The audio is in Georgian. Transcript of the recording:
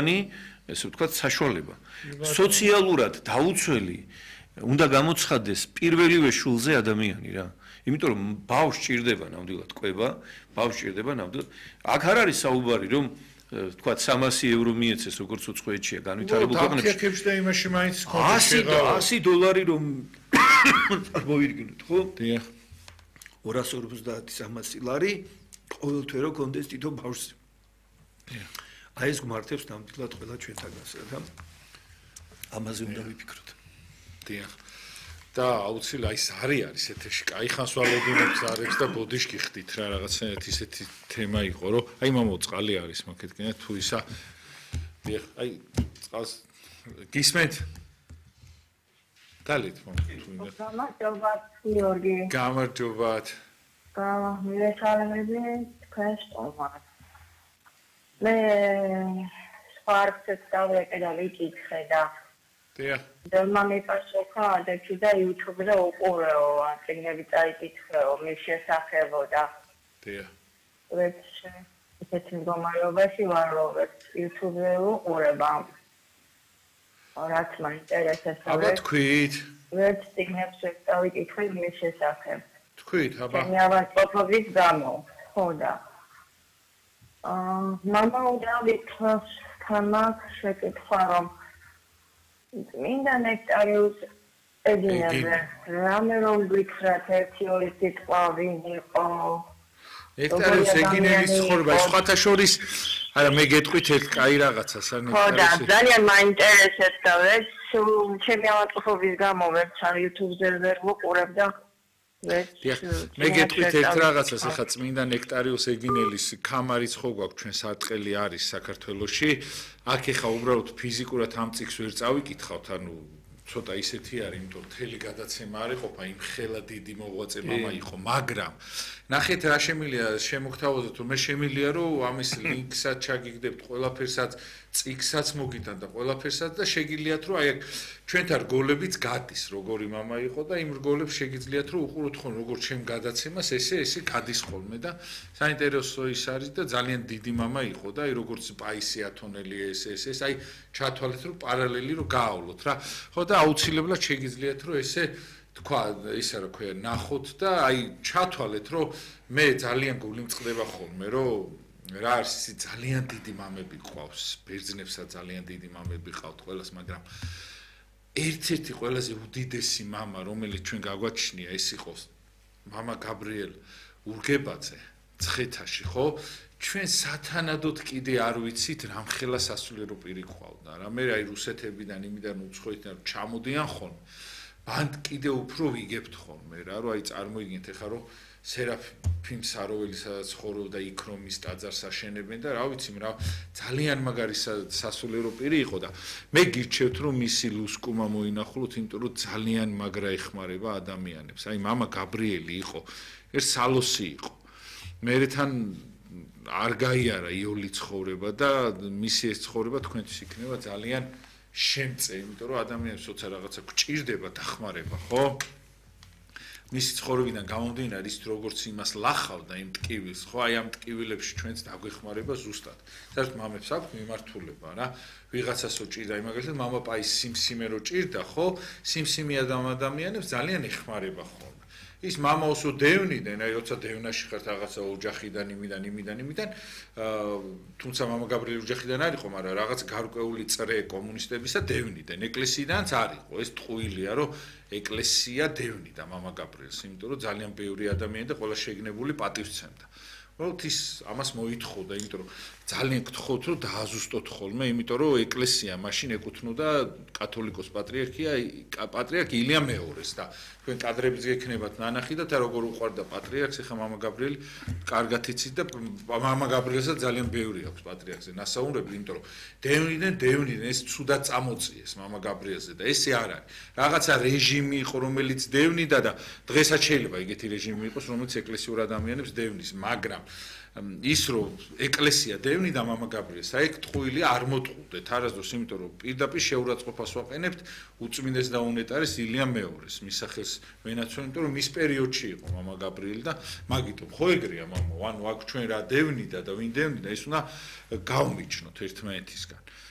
მნიშვნელოვანი, ესე ვთქვათ, საშუალება. სოციალურად დაუცველი უნდა გამოცხადდეს პირველივე შულზე ადამიანი რა. იმიტომ რომ ბავშვს ჭირდება ნამდვილად კვება, ბავშვს ჭირდება ნამდვილად. აქ არ არის საუბარი რომ თქვათ 300 ევრო მიეცეს როგორც უცხოეთშია განვითარებულ ქვეყნებში. აქ და იმაში მაინც $100 რომ წარმოვიდგინოთ, ხო? დიახ. 250 ლარი ყოველთვე რო კონდეს თვითო ბავშვს. აი ეს გმართებს ნამდვილად ყველა ჩვენთანაც და ამაზე უნდა ვიფიქროთ. დიახ. და აუცილებლად ის არის ეთერში. კაი ხანს ვალოდინებს არებს და ბოდიშ გიხდით რა რაღაცნაირად ისეთი თემა იყო, რომ აი მამო წყალი არის მაგეთკენა თუ ისა. დიახ, აი წყალს გისმენთ? დალით მომთუნდა. გამარჯობათ, გიორგი. გამარჯობათ. მივესალმები თქვენს სტუმარს. მე სპარკს დავეკე და ვიკითხე და დიახ. მამიპასუხა ადექი და YouTube-ზე უყურეო, წიგნები წაიკითხეო, მის შესახებო და დიახ. ესეთი მდგომარეობაში ვარ, რომ YouTube-ზე უყურებ ამ რაც მაინტერესებს. აბა თქვით. ვერც წიგნებს წავიკითხე მის შესახებ. თქვით, აბა. მე ავადმყოფობის გამო, ხო და მამა უნდა ვიქნას თამაკ შეკითხა რომ მინდა ნექტარიუს ედინაზე რამე რომ ვიქრათ 1-2 სიტყვა ვინ იყო ნექტარიუს ეგინელის ცხოვრება სხვათა შორის არა მე გეტყვით ერთ კაი რაღაცას ან ხო და ძალიან მაინტერესებს და ვერც ჩემი ავადმყოფობის გამო ვერც YouTube-ზე ვერ ვუყურებ და დიახ, მე გეტყვით ერთ რაღაცას, ახლა წმინდა ნექტარიუს ეგინელის კამარიც ხო გვაქვს ჩვენ სარტყელი არის საქართველოში. აქ ეხა უბრალოდ ფიზიკურად ამ წიგს ვერ წავიკითხავთ, ანუ ცოტა ისეთი არის, იმიტომ მთელი გადაცემა არ იყოფა იმ ხელა დიდი მოღვაწე მამა იყო, მაგრამ ნახეთ რა შემილია შემოგთავაზოთ, რომ მე შემილია რომ ამის ლინკსაც ჩაგიგდებთ ყველაფერსაც, წიგსაც მოგიტან და ყველაფერსაც და შეგიძლიათ რომ აი აქ ჩვენთან რგოლებიც გადის, როგორი მამა იყო და იმ რგოლებს შეგიძლიათ რომ უყუროთ ხოლმე როგორც ჩემ გადაცემას, ესე გადის ხოლმე და საინტერესო ის არის და ძალიან დიდი მამა იყო და აი როგორც პაისი ათონელი ეს აი ჩათვალეთ რომ პარალელი რომ გაავლოთ რა. ხო და აუცილებლად შეგიძლიათ რომ ესე თქვა ისა რა ქვია ნახოთ და აი ჩათვალეთ რომ მე ძალიან გული მწყდება ხოლმე რომ რა არის ისი ძალიან დიდი მამები ყავს ბერძნებსაც ძალიან დიდი მამები ყავთ ყველას მაგრამ ერთ-ერთი ყველაზე უდიდესი მამა რომელიც ჩვენ გაგვაჩნია ეს იყო მამა გაბრიელ ურგებაძე ცხეთაში ხო ჩვენ სათანადოდ კიდე არ ვიცით რამხელა სასულიერო პირი ყავდა რა მე აი რუსეთებიდან იმიდან უცხოეთიდან ჩამოდიან ხოლმე ბანდ კიდე უფრო ვიგებთ ხოლმე რა რომ აი წარმოიდგინეთ ეხა რომ სერაფიმ საროველი სადაც ცხოვრობდა იქ რომ ის ტაძარს აშენებენ და რა ვიცი რა ძალიან მაგარი სასულიერო პირი იყო და მე გირჩევთ რომ მისი ლუსკუმა მოინახულოთ იმიტომ რომ ძალიან მაგრა ეხმარება ადამიანებს აი მამა გაბრიელი იყო ერთ სალოსი იყო მე თან არ გაიარა იოლი ცხოვრება და მისი ეს ცხოვრება თქვენთვის იქნება ძალიან შემწე იმიტომ რომ ადამიანებს როცა რაღაცა გჭირდება დახმარება ხო მისი ცხოვრებიდან გამომდინარე ის როგორც იმას ლახავდა იმ ტკივილს ხო აი ამ ტკივილებში ჩვენც დაგვეხმარება ზუსტად საერთოდ მამებს აქვს მიმართულება რა ვიღაცასო ჭირდა აი მაგალითად მამა პაის სიმსიმე რო ჭირდა ხო სიმსიმე ადამიანებს ძალიან ეხმარება ხო ის მამაოსო დევნიდან, აი როცა დევნაში ხართ რაღაცა ოჯახიდან, იმიდან, თუმცა მამა გაბრიელი ოჯახიდან არ იყო, მაგრამ რაღაც გარკვეული წრე კომუნისტებისა დევნიდან, ეკლესიიდანაც არ იყო. ეს ტყუილია, რომ ეკლესია დევნიდა მამა გაბრიელს, იმიტომ რომ ძალიან ბევრი ადამიანი და ყველა შეგნებული პატივცემდა. უბრალოდ ის ამას მოითხოვდა, იმიტომ რომ ძალიან გთხოვთ, რომ დააზუსტოთ ხოლმე, იმიტომ რომ ეკლესია მაშინ ეკუთვნოდა კათოლიკოს პატრიარქ ილია მეორეს და თქვენ კადრებიც გექნებათ ნანახი და როგორ უყვარდა პატრიარქს, ეხა მამა გაბრიელი კარგად იცით და მამა გაბრიელსაც ძალიან ბევრი აქვს პატრიარქზე ნასაუბრები, იმიტომ რომ დევნიდან ეს ცუდად წამოწიეს მამა გაბრიელზე და ესე არ არის. რაღაცა რეჟიმი იყო, რომელიც დევნიდა და დღესაც შეიძლება ეგეთი რეჟიმი იყოს, რომელიც ეკლესიურ ადამიანებს დევნის, მაგრამ ის რომ ეკლესია დევნიდა მამა გაბრიელს, აი ეგ ტყუილი არ მოტყუდეთ არასდროს, იმიტომ რომ პირდაპირ შეურაცხყოფას ვაყენებთ უწმინდეს და უნეტარეს ილია მეორეს მისახეს ვენაცვლე, იმიტომ რომ მის პერიოდში იყო მამა გაბრიელი და მაგიტომ ხო ეგრეა მამო, ანუ აქ ჩვენ რა დევნიდა და ვინ დევნიდა, ის უნდა გავმიჩნოთ ერთმანეთისგან.